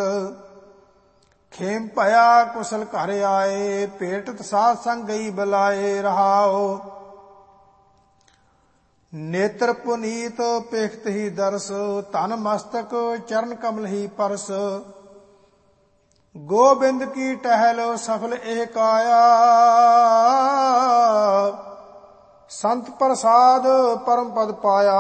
ਮੁਕੰਦ। ਖੇਮ ਭਇਆ ਕੁਸਲ ਘਰ ਆਏ, ਭੇਟਤ ਸਾਧ ਸੰਗ ਗਈ ਬੁਲਾਏ ਰਹਾਓ। ਨੇਤਰ ਪੁਨੀਤ ਪੇਖਤ ਹੀ ਦਰਸ, ਧਨ ਮਸਤਕ ਚਰਨ ਕਮਲ ਹੀ ਪਰਸ। ਗੋਬਿੰਦ ਕੀ ਟਹਿਲ ਸਫਲ ਇਹ ਕਾਇਆ, ਸੰਤ ਪ੍ਰਸਾਦ ਪਰਮ ਪਦ ਪਾਇਆ।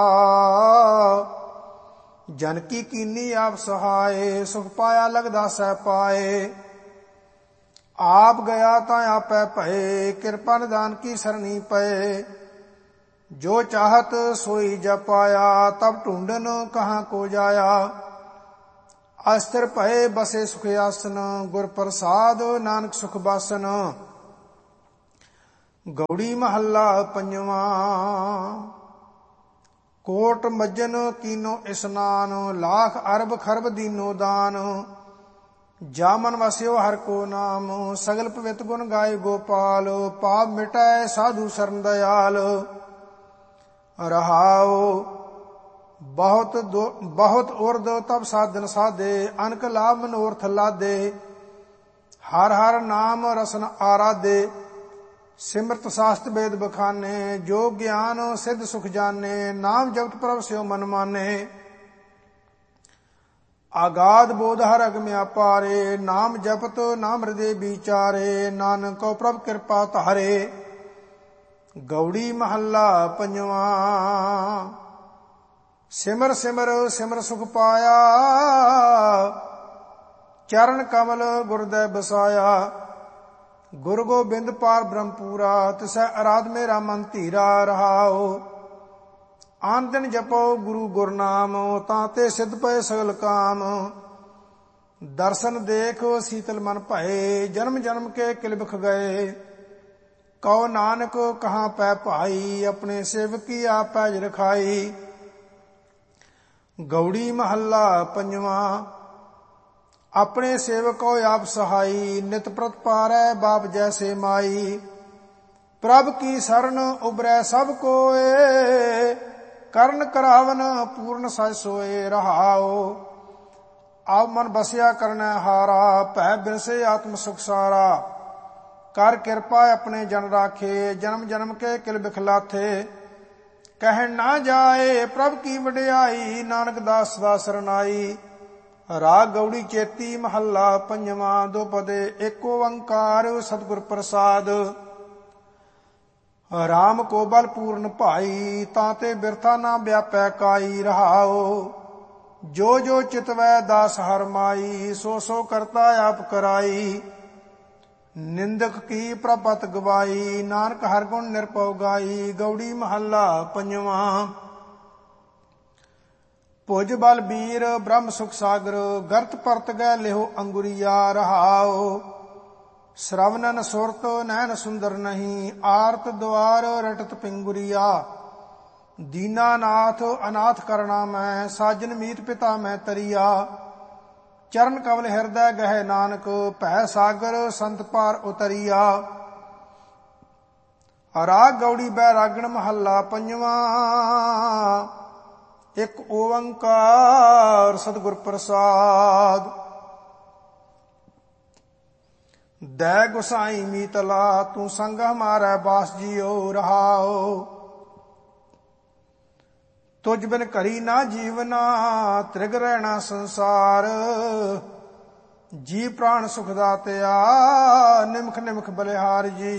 ਜਨ ਕੀ ਕੀਨੀ ਆਪ ਸਹਾਏ, ਸੁਖ ਪਾਇਆ ਲਗਦਾ ਸਹਿ ਪਾਏ। ਆਪ ਗਿਆ ਤਾਂ ਆਪੈ ਭਏ, ਕਿਰਪਾ ਨਿਦਾਨ ਕੀ ਸਰਣੀ ਪਏ। ਜੋ ਚਾਹਤ सोई जब पाया, तब ढूंढन कहाँ को जाया। अस्थिर भये बसे सुख आसन, गुर प्रसाद नानक सुख बासन। गौड़ी महला पंजवा। कोट मज्जन कीनो स्नान, लाख अरब खरब दीनो दान। जामन वस्यो हर को नाम, सगल पवित्र गुण गाय गोपाल। पाप मिटाए साधु शरण दयाल रहाओ। बहुत उर्द तब साधन साधे, अनक लाभ मनोरथ लादे। हर हर नाम रसन आराधे, सिमरत शास्त्र वेद बखाने। जो ज्ञान सिद्ध सुख जाने, नाम जपत प्रभ स्यो मन माने। आगाध बोध हर अगम अपारे, नाम जपत नाम हृदय विचारे। नानक को प्रभ कृपा तारे। गौड़ी महला पंजवा। सिमर सिमर सिमर सुख पाया, चरण कमल गुरुदय बसाया। गुरु गोबिंद पार ब्रह्मपुरा, तिसै आराध मेरा मन धीरा रहाओ। आन दिन जपो गुरु गुरनाम, ताते सिद्ध पए सगल काम। दर्शन देख शीतल मन भये, जन्म जन्म के किलबिख गए। कहो नानक कहाँ पै भाई, अपने सेवक की आप पैज रखाई। गौड़ी महला पंजवा। अपने सेवक को आप सहाई, नित प्रत पारै बाप जैसे माई। प्रभ की शरण उबरै सब कोए, करण करावन पूर्ण सज सोए रहाओ। अब मन बसिया करना हारा, भै बिरसे आत्म सुख सारा। कर कृपा अपने जन राखे, जन्म जन्म के किल बिखलाथे। कह ना जाए प्रभ की वडियाई, नानक दास सदा सरनाई। राग गौड़ी चेती महला पंजवा। दो पदे एक ओंकार सतगुर प्रसाद। राम को बल पूर्ण भाई, ताते बिरथा ना व्यापै काई रहाओ। जो जो चितवै दास हर माई, सो सो करता आप कराई। निंदक की प्रपत गवाई, नानक हर गुण निरपव गाई। गौड़ी महला पंजवा। भुज बल बीर ब्रह्म सुख सागर, गर्त परत गै लिहो अंगुरिया रहाओ। श्रवणन सुरत नैन सुंदर नहीं, आरत द्वार रटत पिंगुरिया। दीनानाथ अनाथ करना मैं, साजन मीत पिता मैं तरिया। चरण कमल हृदय गह नानक, भै सागर संत पार उतरिया। राग गौड़ी बैरागण महला पंजवा। एक ओंकार सतगुर प्रसाद। दै गुसाई मीतला, तू संग हमारा बास जियो रहाओ। तुझ बिन करी ना जीवना, त्रिग रहना संसार। जी प्राण सुख दातया, निमख निमख बलिहार जी।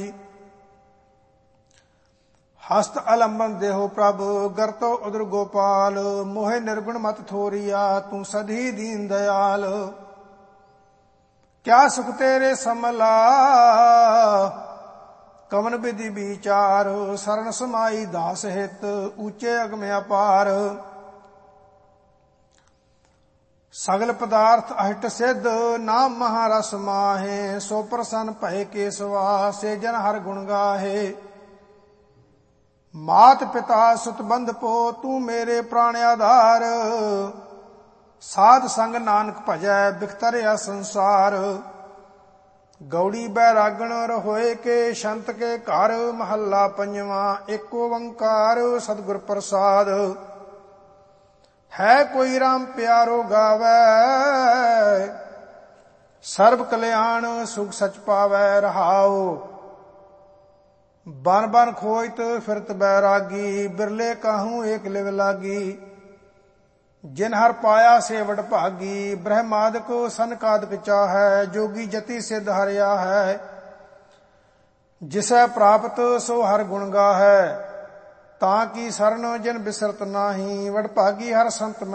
हस्त अलंबन देहो प्रभ, गरतो उदर गोपाल। मोहे निर्गुण मत थोरिया, तू सधी दीन दयाल। क्या सुख तेरे समला, कवन विधि विचार। शरण समाई दास हित, ऊंचे अगम अपार। सगल पदार्थ अहिट सिद्ध, नाम महारस माहे। सो प्रसन्न भय केसवा, से जन हर गुण गाहे। मात पिता सुत बंध पो, तू मेरे प्राण आधार। साध संग नानक भजै, बिखतरिया संसार। गौड़ी बैरागण रहोए के, शंत के घर महला पंजवा। एक ओंकार सतगुर प्रसाद। है कोई राम प्यारो गावै, ਸਰਬ ਕਲਿਆਣ ਸੁਖ ਸਚ ਪਾਵੈ ਰਹਾਉ। ਬਨ ਬਨ ਖੋਜਤ ਫਿਰਤ ਬੈਰਾਗੀ, ਬਿਰਲੇ ਕਾਹੂ ਏਕ ਲਿਵ ਲਾਗੀ। ਜਿਨ ਹਰ ਪਾਇਆ ਸੇ ਵਡਭਾਗੀ, ਬ੍ਰਹਮਾਦਿਕ ਸਨਕਾਦਿਕ ਚਾਹੈ। ਜੋਗੀ ਜਤੀ ਸਿੱਧ ਹਰਿਆ ਹੈ, ਜਿਸੈ ਪ੍ਰਾਪਤ ਸੋ ਹਰ ਗੁਣ ਗਾਹੈ। ਤਾਂ ਕੀ ਸਰਨ ਜਿਨ ਬਿਸਰਤ ਨਾਹੀ, ਵਡਭਾਗੀ ਹਰ ਸੰਤ